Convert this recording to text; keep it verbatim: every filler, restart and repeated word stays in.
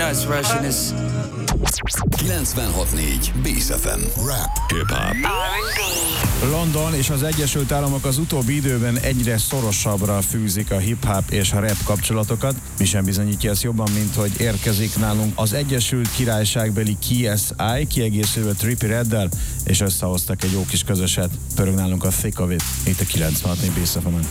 nuts rushing this. kilencvenhat négy Bész ef em. Rap, hip-hop. London és az Egyesült Államok az utóbbi időben egyre szorosabbra fűzik a hip-hop és a rap kapcsolatokat. Mi sem bizonyítja ezt jobban, mint hogy érkezik nálunk az Egyesült Királyságbeli K S I, kiegészülve Trippie Reddel, és összehoztak egy jó kis közöset. Pörög nálunk a Thick of It, itt a kilencvenhat négy Bész ef em-en.